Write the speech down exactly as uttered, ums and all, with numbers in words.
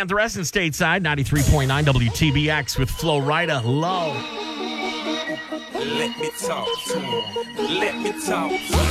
Pantheress and Stateside, ninety-three point nine W T B X with Flo Rida. Low. Let me talk to him. Let me talk to him.